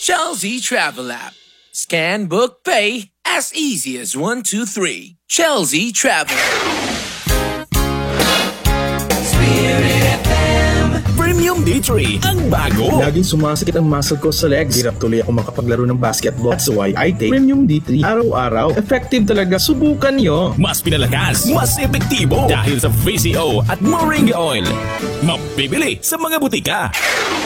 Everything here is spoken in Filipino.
Chelsea Travel App. Scan, book, pay as easy as 1, 2, 3. Chelsea Travel. Premium D3, ang bago. Laging sumasakit ang muscle ko sa legs. Hirap tuloy ako makapaglaro ng basketball. That's why I take Premium D3 araw-araw. Effective talaga. Subukan nyo. Mas pinalakas, mas epektibo dahil sa VCO at Moringa Oil. Mabibili sa mga butika.